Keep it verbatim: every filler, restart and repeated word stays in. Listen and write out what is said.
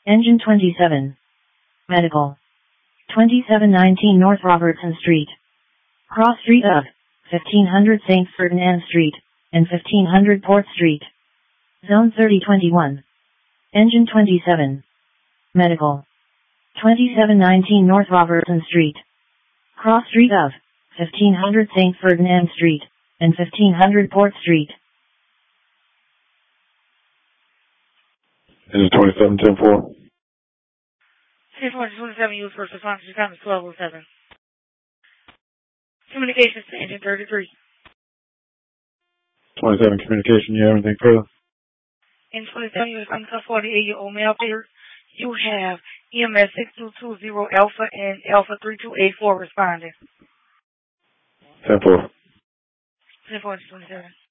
Engine twenty-seven. Medical. twenty-seven nineteen North Robertson Street. Cross Street of fifteen hundred Saint Ferdinand Street and fifteen hundred Port Street. Zone thirty twenty-one. Engine twenty-seven. Medical. twenty-seven nineteen North Robertson Street. Cross Street of fifteen hundred Saint Ferdinand Street and fifteen hundred Port Street. Engine twenty-seven ten four. ten twenty-seven, use first response to time is twelve oh seven. Communications to engine thirty-three. twenty-seven communication, you have anything further? Engine twenty-seven, you have a forty-eight-year-old male player. You have E M S six two two zero Alpha and Alpha three two eight four responding. ten four. ten four twenty-seven.